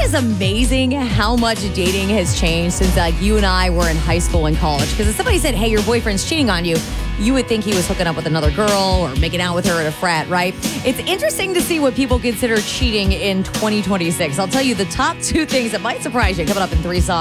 is amazing how much dating has changed since you and I were in high school and college. Because if somebody said, hey, your boyfriend's cheating on you, you would think he was hooking up with another girl or making out with her at a frat, right? It's interesting to see what people consider cheating in 2026. I'll tell you the top 2 things that might surprise you coming up in 3 songs.